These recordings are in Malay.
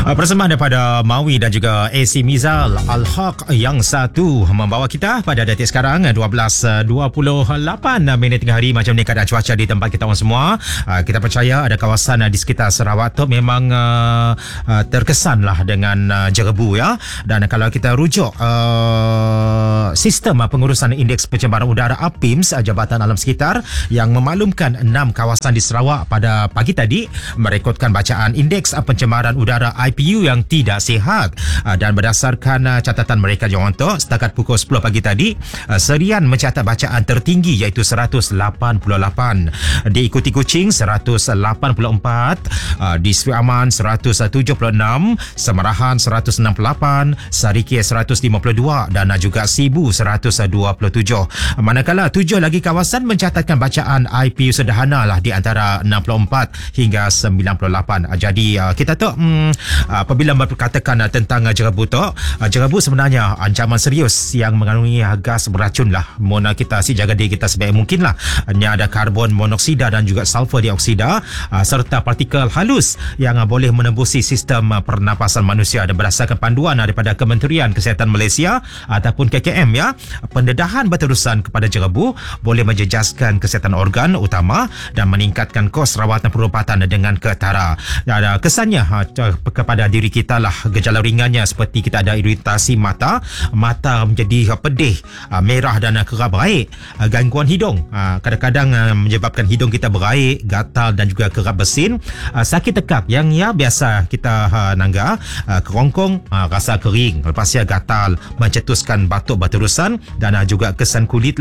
Persembahan daripada Mawi dan juga AC Mizal Al-Haq yang satu membawa kita pada detik sekarang 12.28 minit tengah hari. Macam ni keadaan cuaca di tempat kita orang semua. Kita percaya ada kawasan di sekitar Sarawak tu memang terkesanlah dengan jerebu ya. Dan kalau kita rujuk sistem pengurusan indeks pencemaran udara APIMS Jabatan Alam Sekitar yang memaklumkan 6 kawasan di Sarawak pada pagi tadi merekodkan bacaan indeks pencemaran udara IPU yang tidak sihat. Dan berdasarkan catatan mereka jangan tu, setakat pukul 10 pagi tadi Serian mencatat bacaan tertinggi iaitu 188, diikuti Kuching 184, di Seri Aman 176, Semarahan 168, Sarikih 152 dan juga Sibu 127. Manakala 7 lagi kawasan mencatatkan bacaan IPU sederhana lah di antara 64 hingga 98. Jadi kita tahu apabila berkatakan tentang jerebu tu, jerebu sebenarnya ancaman serius yang mengandungi gas beracun lah. Mohon kita jaga diri kita sebaik mungkin lah. Ini ada karbon monoksida dan juga sulfur dioksida serta partikel halus yang boleh menembusi sistem pernafasan manusia. Dan berdasarkan panduan daripada Kementerian Kesihatan Malaysia ataupun KKM ya, pendedahan berterusan kepada jerebu boleh menjejaskan kesihatan organ utama dan meningkatkan kos rawatan perubatan dengan ketara. Dan kesannya kepada diri kita lah gejala ringannya seperti kita ada iritasi mata menjadi pedih, merah dan kerap berair, gangguan hidung kadang-kadang menyebabkan hidung kita berair, gatal dan juga kerap bersin, sakit tekak yang biasa kita nangga, kerongkong, rasa kering, lepas gatal, mencetuskan batuk berterusan dan juga kesan kulit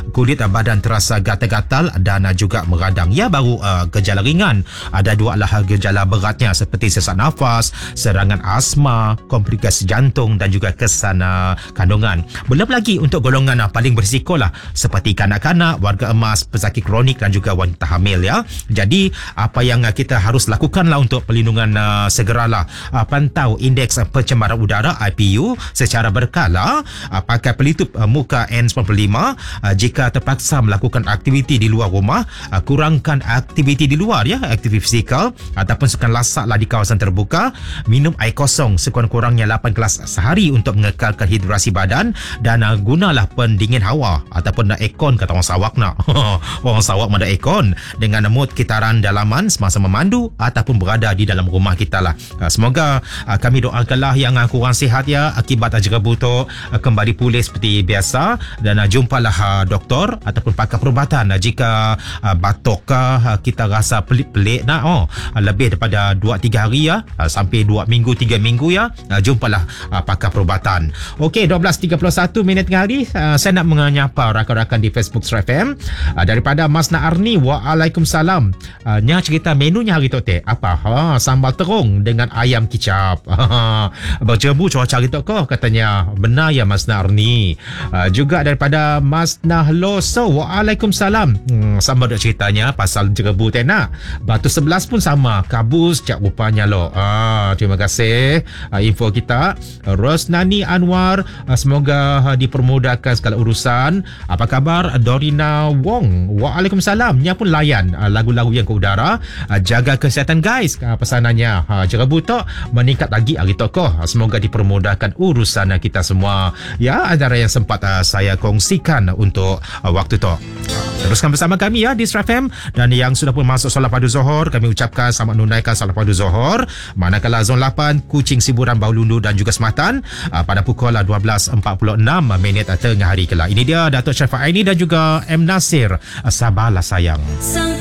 badan terasa gatal-gatal dan juga meradang. Baru gejala ringan. Ada dua lah gejala beratnya seperti sesak nafas, serangan asma, komplikasi jantung dan juga kesan kandungan. Belum lagi untuk golongan paling berisiko lah seperti kanak-kanak, warga emas, pesakit kronik dan juga wanita hamil ya. Jadi apa yang kita harus lakukan lah untuk perlindungan segeralah pantau indeks pencemaran udara IPU secara berkala, pakai pelitup muka N95, jika terpaksa melakukan aktiviti di luar rumah, kurangkan aktiviti di luar ya, aktiviti fizikal ataupun sukan lasak lah di kawasan terbuka, minum air kosong sekurang-kurangnya 8 gelas sehari untuk mengekalkan hidrasi badan dan gunalah pendingin hawa ataupun aircon kata orang Sarawak nak. Orang Sarawak ada aircon dengan mood kitaran dalaman semasa memandu ataupun berada di dalam rumah kita lah. Semoga kami doakanlah yang kurang sihat ya akibat jerebu tu kembali pulih seperti biasa dan jumpalah doktor ataupun pakar perubatan jika batuk kita rasa pelik-pelik nak lebih daripada 2-3 hari ya, sampai 2 minggu 3 minggu ya, jumpalah pakar perubatan. Okey, 12.31 minit tengah hari. Saya nak menyapa rakan-rakan di Facebook Sri FM daripada Masna Arni. Waalaikumsalam. Nya cerita menunya hari tu apa? Sambal terung dengan ayam kicap. Berjerebu cuaca hari tu kau katanya. Benar ya Masna Arni. Juga daripada Masna Loso. Waalaikumsalam. Sama ada ceritanya pasal jerebu nak. Batu 11 pun sama, kabus cak rupanya lo. Terima kasih info kita. Rosnani Anwar, semoga dipermudahkan segala urusan. Apa khabar Dorina Wong? Waalaikumsalam. Nya pun layan lagu-lagu yang ke udara. Jaga kesihatan guys, pesanannya. Jerebu tu meningkat lagi hari tu kau. Semoga dipermudahkan urusan kita semua. Ya, antara yang sempat saya kongsikan untuk waktu tu. Teruskan bersama kami ya di Sri FM. Dan yang sudah pun masuk solat padu Zohor, kami ucapkan selamat menunaikan solat padu Zohor. Manakala zon 8 Kuching, Siburan, Baulundu dan juga Sematan pada pukul 12.46 minit tengah hari kelak. Ini dia Datuk Syarifah Aini dan juga M. Nasir. Sabarlah sayang.